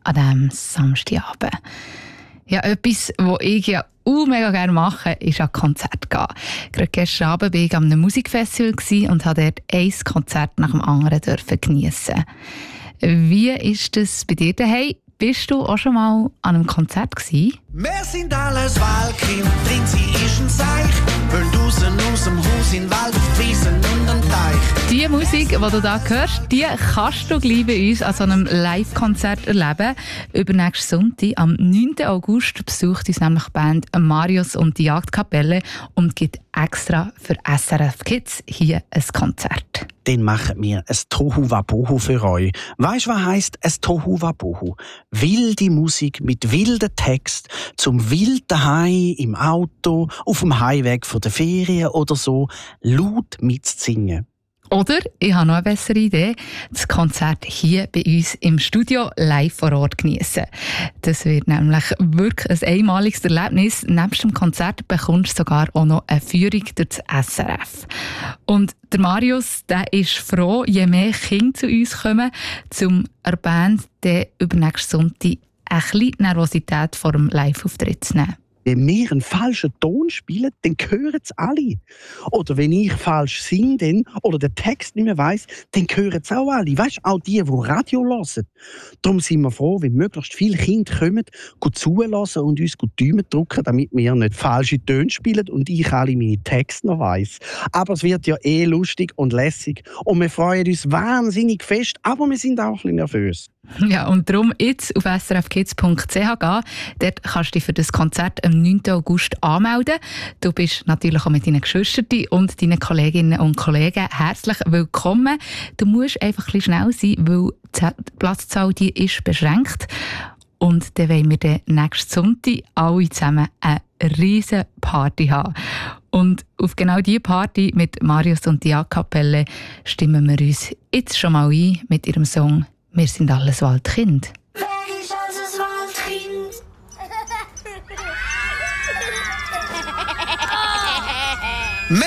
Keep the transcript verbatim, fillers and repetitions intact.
an diesem Samstagabend. Ja, etwas, was ich ja auch mega gerne mache, ist an Konzert gehen. Gerade gestern Abend war ich an einem Musikfestival und durfte dort ein Konzert nach dem anderen geniessen. Wie ist das bei dir daheim? Bist du auch schon mal an einem Konzert gewesen? Wir sind alles Wahlkind, drin sie ist ein Seich. Wollen draussen aus dem Haus in den Wald, auf die Wiesen und am Teich. Die Musik, die du hier hörst, die kannst du gleich bei uns an so einem Live-Konzert erleben. Übernächsten Sonntag, am neunten August, besucht uns nämlich die Band Marius und die Jagdkapelle und gibt extra für S R F Kids hier ein Konzert. Dann machen wir ein Tohuwabohu für euch. Weisst du, was heisst ein Tohuwabohu? Wilde Musik mit wilden Text zum wilden Hai im Auto, auf dem Heimweg von der Ferien oder so, laut mitzusingen. Oder, ich habe noch eine bessere Idee, das Konzert hier bei uns im Studio live vor Ort geniessen. Das wird nämlich wirklich ein einmaliges Erlebnis. Nebst dem Konzert bekommst du sogar auch noch eine Führung durch das S R F. Und der Marius, der ist froh, je mehr Kinder zu uns kommen, um der Band den übernächsten Sonntag ein bisschen Nervosität vor dem Live-Auftritt zu nehmen. Wenn wir einen falschen Ton spielen, dann hören es alle. Oder wenn ich falsch singe dann, oder den Text nicht mehr weiss, dann hören es auch alle. Weißt du, auch die, die Radio hören. Darum sind wir froh, wenn möglichst viele Kinder kommen, gut zulassen und uns gut Däumen drücken, damit wir nicht falsche Töne spielen und ich alle meine Texte noch weiss. Aber es wird ja eh lustig und lässig und wir freuen uns wahnsinnig fest, aber wir sind auch ein bisschen nervös. Ja, und darum jetzt auf s r f kids punkt c h gehen. Dort kannst du dich für das Konzert am neunten August anmelden. Du bist natürlich auch mit deinen Geschwistern und deinen Kolleginnen und Kollegen herzlich willkommen. Du musst einfach ein bisschen schnell sein, weil die Platzzahl die ist beschränkt. Und dann wollen wir dann nächsten Sonntag alle zusammen eine riesen Party haben. Und auf genau diese Party mit Marius und die Jagdkapelle stimmen wir uns jetzt schon mal ein mit ihrem Song «Wir sind alles Waldkind».